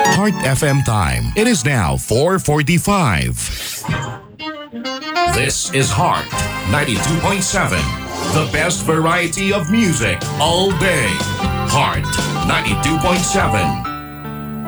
Heart FM time. It is now 4:45. This is Heart 92.7. The best variety of music all day. Heart 92.7.